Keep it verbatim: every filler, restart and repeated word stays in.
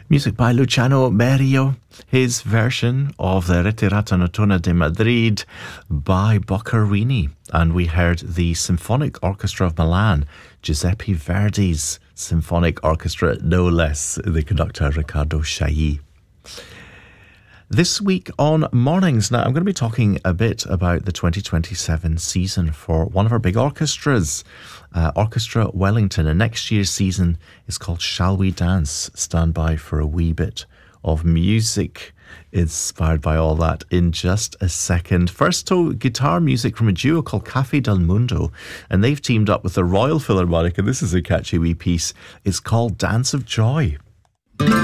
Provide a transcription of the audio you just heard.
Music by Luciano Berio, his version of the Ritirata Notturna de Madrid by Boccherini. And we heard the Symphonic Orchestra of Milan, Giuseppe Verdi's Symphonic Orchestra, no less, the conductor Riccardo Chailly. This week on Mornings, now I'm going to be talking a bit about the twenty twenty-seven season for one of our big orchestras, uh, Orchestra Wellington. And next year's season is called Shall We Dance? Stand by for a wee bit of music inspired by all that in just a second. First, though, guitar music from a duo called Cafe del Mundo, and they've teamed up with the Royal Philharmonic, and this is a catchy wee piece. It's called Dance of Joy.